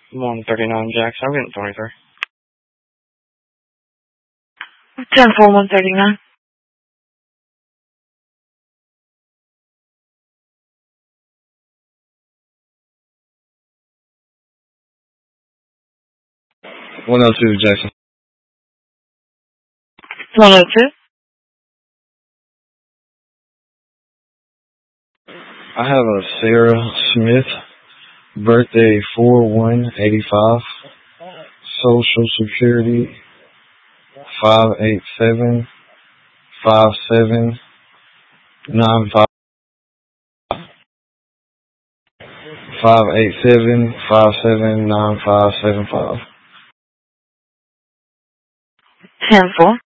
139 Jackson. I'm getting 23. 10-4, 139. Jackson. 102. I have a Sarah Smith, birthday 4/1/85, Social Security 587 5795 587 579575. 10-4.